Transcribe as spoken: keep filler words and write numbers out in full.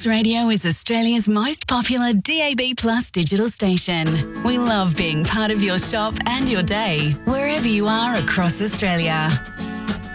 Pulse Radio is Australia's most popular D A B Plus digital station. We love being part of your shop and your day, wherever you are across Australia.